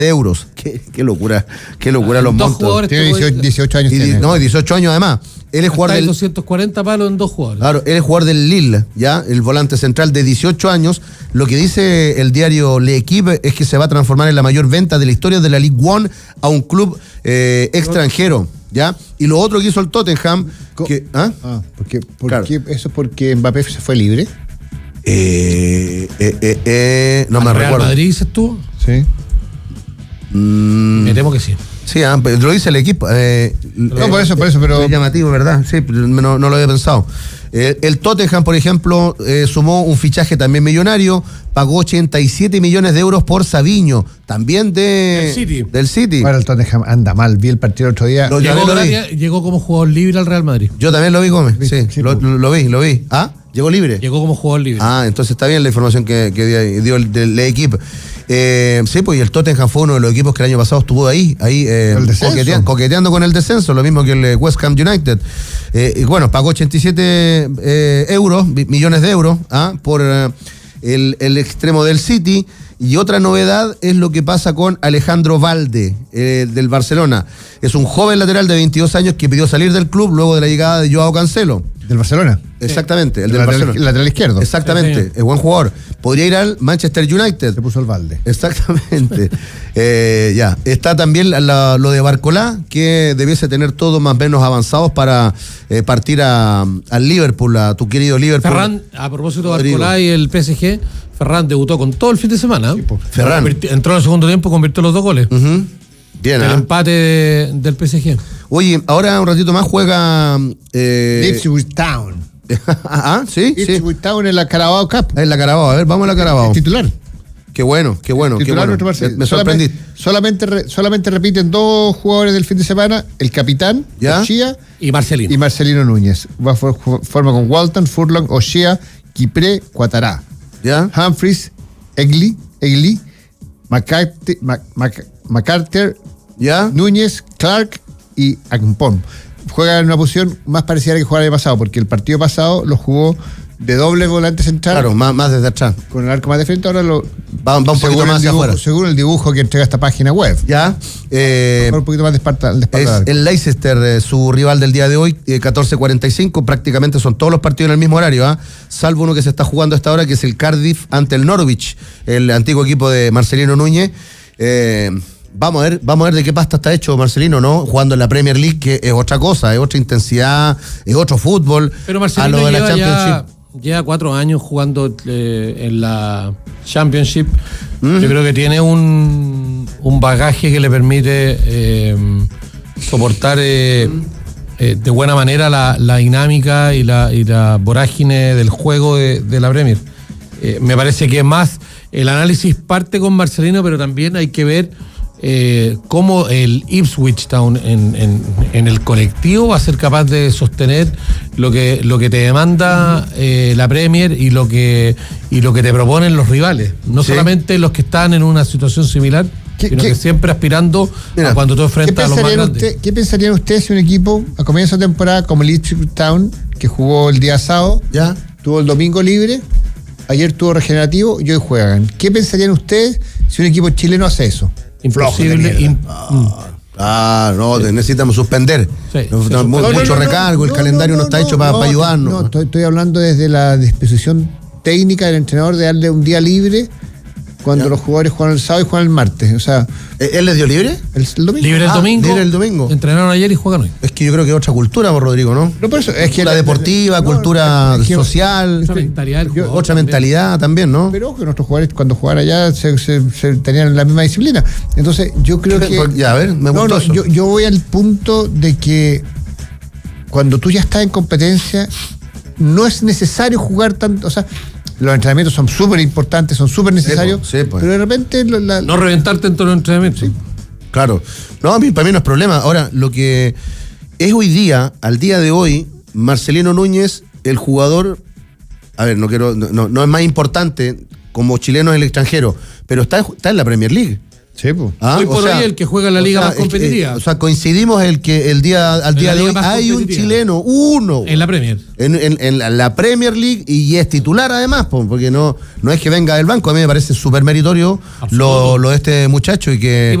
euros. Qué locura los montos. Tiene 18 años. 18 años además. Él es jugador del 240 palos en 2 jugadores. Claro, él es jugador del Lille, ya, el volante central de 18 años. Lo que dice el diario L'Equipe es que se va a transformar en la mayor venta de la historia de la Ligue 1 a un club extranjero, ¿ya? Y lo otro que hizo el Tottenham... ¿Por qué? Claro. ¿Eso es porque Mbappé se fue libre? No me recuerdo. ¿Real Madrid dices tú? Sí. Me temo que sí. Sí, lo dice el equipo. Por eso, pero... Es llamativo, ¿verdad? Sí, no lo había pensado. El Tottenham, por ejemplo, sumó un fichaje también millonario, pagó 87 millones de euros por Savinho, también del City. Ahora el Tottenham anda mal, vi el partido el otro día. Llegó como jugador libre al Real Madrid. Yo también lo vi, Gómez, sí, lo vi. ¿Ah? ¿Llegó libre? Llegó como jugador libre. Entonces está bien la información que dio el equipo. Sí, pues y el Tottenham fue uno de los equipos que el año pasado estuvo ahí coqueteando con el descenso, lo mismo que el West Ham United. Y bueno, pagó 87 millones de euros por el extremo del City. Y otra novedad es lo que pasa con Alejandro Valde, del Barcelona. Es un joven lateral de 22 años que pidió salir del club luego de la llegada de Joao Cancelo. ¿Del Barcelona? Exactamente, el del Barcelona. El lateral izquierdo. Exactamente, sí. Es buen jugador. Podría ir al Manchester United. Se puso el Valde. Exactamente. Ya. Está también lo de Barcolá, que debiese tener todo más o menos avanzados para partir al Liverpool, a tu querido Liverpool. Ferran, a propósito de Barcolá y el PSG, Ferran debutó con todo el fin de semana. Sí, Ferran. Entró en el segundo tiempo, convirtió los 2 goles. Uh-huh. Bien, el empate del PSG. Oye, ahora un ratito más juega... Ipswich Town. ¿Sí? Ipswich Town en la Carabao Cup. En la Carabao, a ver, vamos a la Carabao. El titular. Qué bueno. Me sorprendí. Solamente repiten 2 jugadores del fin de semana, el capitán, O'Shea y Marcelino Núñez. Forma con Walton, Furlong, O'Shea, Kipré, Cuatará. ¿Ya? Humphries, Egli, McCarter, ¿ya? Núñez, Clark y Akpom. Juega en una posición más parecida a la que jugaba el año pasado, porque el partido pasado lo jugó de doble volante central. Claro, más desde atrás. Con el arco más de frente, ahora va un poquito más hacia afuera. Según el dibujo que entrega esta página web. Ya. Un poquito más de espalda. Es el Leicester, su rival del día de hoy, 14:45. Prácticamente son todos los partidos en el mismo horario, salvo uno que se está jugando a esta hora, que es el Cardiff ante el Norwich, el antiguo equipo de Marcelino Núñez. Vamos a ver de qué pasta está hecho Marcelino, ¿no? Jugando en la Premier League, que es otra cosa, es otra intensidad, es otro fútbol. Pero Marcelino a lo de la Championship. Lleva 4 años jugando en la Championship. Yo creo que tiene un bagaje que le permite soportar de buena manera la dinámica y la vorágine del juego de la Premier. Me parece que más el análisis parte con Marcelino, pero también hay que ver cómo el Ipswich Town en el colectivo va a ser capaz de sostener lo que te demanda la Premier y lo que te proponen los rivales, no solamente los que están en una situación similar, sino que siempre aspirando a cuando tú enfrentas a los más grandes. ¿Qué pensarían ustedes si un equipo a comienzo de temporada como el Ipswich Town, que jugó el día sábado, tuvo el domingo libre, ayer tuvo regenerativo y hoy juegan? ¿Qué pensarían ustedes si un equipo chileno hace eso? Imposible. Necesitamos suspender. Mucho recargo, el calendario no está hecho para ayudarnos. Estoy hablando desde la disposición técnica del entrenador de darle un día libre cuando los jugadores juegan el sábado y juegan el martes. O sea, ¿él les dio libre? El domingo. Libre el domingo. Entrenaron ayer y juegan hoy. Es que yo creo que es otra cultura, Rodrigo, ¿no? No, por eso, es que la deportiva, cultura social, otra mentalidad también, ¿no? Pero que nuestros jugadores cuando jugaban allá se tenían la misma disciplina. Entonces, yo creo que... Ya, a ver, me gustó eso. Yo voy al punto de que cuando tú ya estás en competencia, no es necesario jugar tanto, o sea... Los entrenamientos son súper importantes, son súper necesarios, pero de repente... No reventarte en todos los entrenamientos. Sí. Claro. No, para mí no es problema. Ahora, lo que es hoy día, al día de hoy, Marcelino Núñez, el jugador, no es más importante como chileno en el extranjero, pero está en la Premier League. Sí, pues. Hoy por hoy el que juega en la liga más competitiva. O sea, coincidimos al día de hoy hay un chileno, uno. En la Premier. En la Premier League y es titular además, porque no es que venga del banco. A mí me parece súper meritorio lo de este muchacho y que